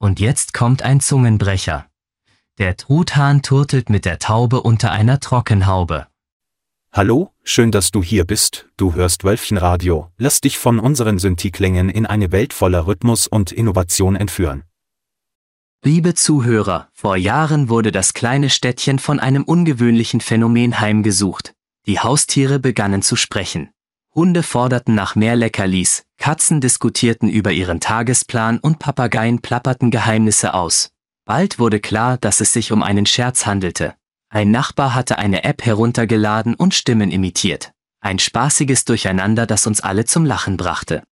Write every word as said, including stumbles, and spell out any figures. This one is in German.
Und jetzt kommt ein Zungenbrecher. Der Truthahn turtelt mit der Taube unter einer Trockenhaube. Hallo, schön, dass du hier bist, du hörst Wölfchenradio, lass dich von unseren Synthi-Klängen in eine Welt voller Rhythmus und Innovation entführen. Liebe Zuhörer, vor Jahren wurde das kleine Städtchen von einem ungewöhnlichen Phänomen heimgesucht. Die Haustiere begannen zu sprechen. Hunde forderten nach mehr Leckerlis, Katzen diskutierten über ihren Tagesplan und Papageien plapperten Geheimnisse aus. Bald wurde klar, dass es sich um einen Scherz handelte. Ein Nachbar hatte eine App heruntergeladen und Stimmen imitiert. Ein spaßiges Durcheinander, das uns alle zum Lachen brachte.